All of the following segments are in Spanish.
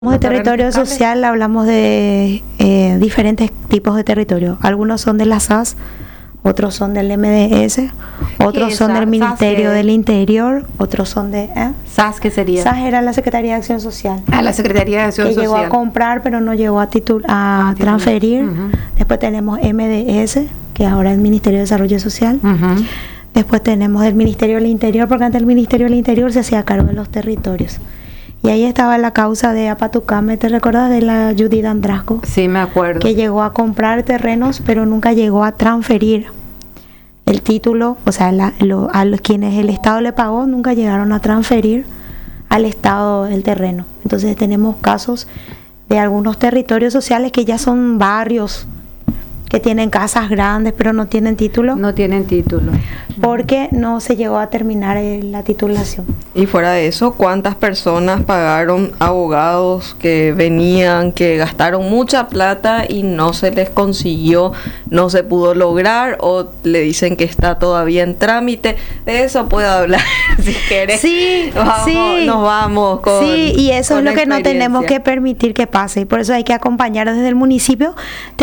De territorio social hablamos de diferentes tipos de territorio. Algunos son de la SAS, otros son del MDS, otros son del Ministerio del Interior, otros son de... SAS, ¿qué sería? SAS era la Secretaría de Acción Social. La Secretaría de Acción que Social. Llegó a comprar, pero no llegó a transferir. Después tenemos MDS, que ahora es el Ministerio de Desarrollo Social. Después tenemos el Ministerio del Interior, porque antes el Ministerio del Interior se hacía cargo de los territorios. Y ahí estaba la causa de Apatucame, ¿te recuerdas de la Judith Andrasco? Sí, me acuerdo. Que llegó a comprar terrenos, pero nunca llegó a transferir el título, o sea, a los quienes el Estado le pagó, nunca llegaron a transferir al Estado el terreno. Entonces tenemos casos de algunos territorios sociales que ya son barrios, que tienen casas grandes, pero no tienen título. No tienen título. Porque no se llegó a terminar la titulación. Y fuera de eso, ¿cuántas personas pagaron abogados que venían, que gastaron mucha plata y no se les consiguió, no se pudo lograr, o le dicen que está todavía en trámite? De eso puedo hablar, si quieres. Sí, nos vamos con... Sí, y eso es lo que no tenemos que permitir que pase. Y por eso hay que acompañar desde el municipio,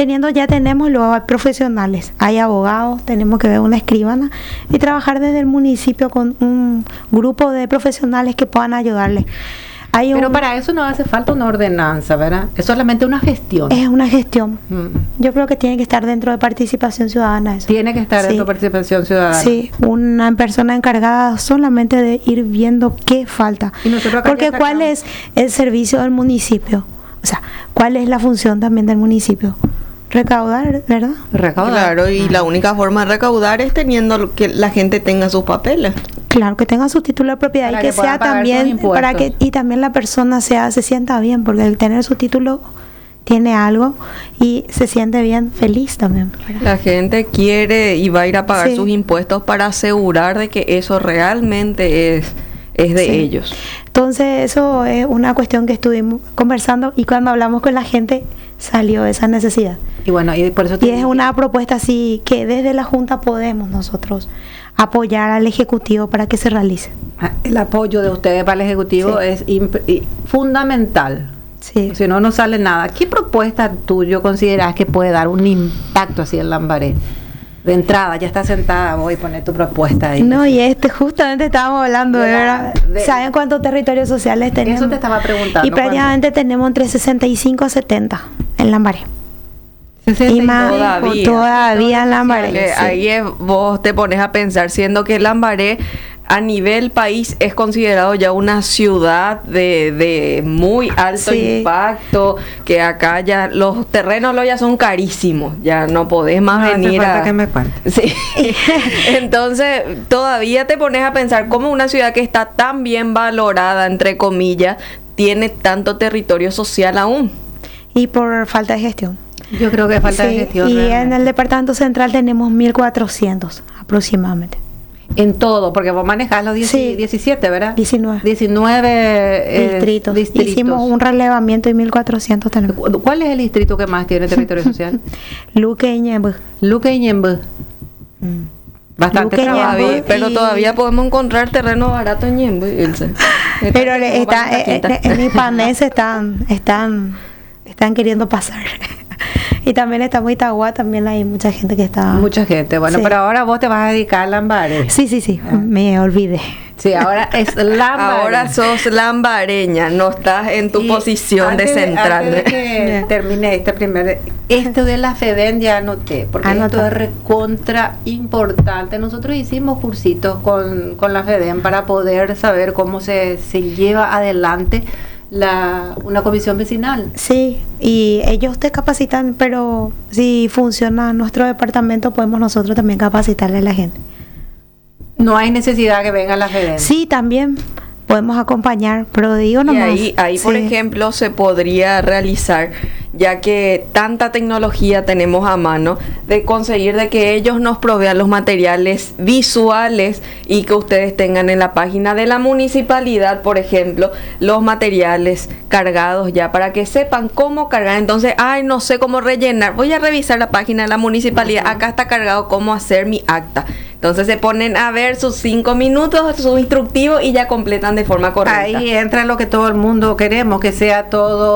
tenemos luego hay profesionales, hay abogados, tenemos que ver una escribana y trabajar desde el municipio con un grupo de profesionales que puedan ayudarle. Pero para eso no hace falta una ordenanza, ¿verdad? Es solamente una gestión. Es una gestión. Yo creo que tiene que estar dentro de participación ciudadana eso. Tiene que estar dentro de participación ciudadana. Sí, una persona encargada solamente de ir viendo qué falta. Porque ¿cuál es el servicio del municipio? O sea, ¿cuál es la función también del municipio? Recaudar, ¿verdad? Recaudar. Claro, y la única forma de recaudar es teniendo que la gente tenga sus papeles. Claro, que tenga su título de propiedad y que sea también y también la persona se sienta bien, porque el tener su título tiene algo y se siente bien, feliz también, ¿verdad? La gente quiere y va a ir a pagar sus impuestos para asegurar de que eso realmente es de ellos. Entonces eso es una cuestión que estuvimos conversando y cuando hablamos con la gente salió esa necesidad. Y bueno, y por eso es una propuesta así que desde la Junta podemos nosotros apoyar al Ejecutivo para que se realice. El apoyo de ustedes para el Ejecutivo es fundamental. Sí. Si no, no sale nada. ¿Qué propuesta tú consideras que puede dar un impacto así en Lambaré? De entrada, ya está sentada, voy a poner tu propuesta ahí. No, y justamente estábamos hablando ¿saben cuántos territorios sociales tenemos? Eso te estaba preguntando. Y prácticamente tenemos entre 65 a 70 en Lambaré. Y más todavía en Lambaré. Ahí vos te pones a pensar, siendo que Lambaré a nivel país es considerado ya una ciudad de muy alto impacto, que acá ya los terrenos ya son carísimos, ya no podés más venir a... que me cuentes. Sí. Entonces todavía te pones a pensar cómo una ciudad que está tan bien valorada, entre comillas, tiene tanto territorio social aún. Y por falta de gestión. Yo creo que falta de gestión. Y realmente en el departamento central tenemos 1.400 aproximadamente. En todo, porque vos manejás los 17, ¿verdad? 19 distritos. Hicimos un relevamiento y 1.400 tenemos. ¿Cuál es el distrito que más tiene territorio social? Luque y Ñemby. Luque y Ñemby. Bastante trabajo, pero todavía podemos encontrar terreno barato en Ñemby. Pero en Ipanés están queriendo pasar. Y también está muy Itagua, también hay mucha gente que está... Mucha gente, bueno, pero ahora vos te vas a dedicar a Lambaré. Sí, me olvidé. Sí, ahora es Lambaré. Ahora sos lambareña, no estás en tu posición de central. Antes de que termine esto de la FEDEN ya anoté, porque esto es recontra importante. Nosotros hicimos cursitos con la FEDEN para poder saber cómo se lleva adelante una comisión vecinal. Sí, y ellos te capacitan, pero si funciona nuestro departamento, podemos nosotros también capacitarle a la gente. No hay necesidad que venga la FEDEN. Sí, también podemos acompañar, pero digo nomás. Y ahí por ejemplo, se podría realizar, ya que tanta tecnología tenemos a mano, de conseguir de que ellos nos provean los materiales visuales y que ustedes tengan en la página de la municipalidad, por ejemplo, los materiales cargados ya, para que sepan cómo cargar. Entonces, no sé cómo rellenar, voy a revisar la página de la municipalidad, acá está cargado cómo hacer mi acta. Entonces se ponen a ver sus 5 minutos, su instructivo y ya completan de forma correcta. Ahí entra lo que todo el mundo queremos, que sea todo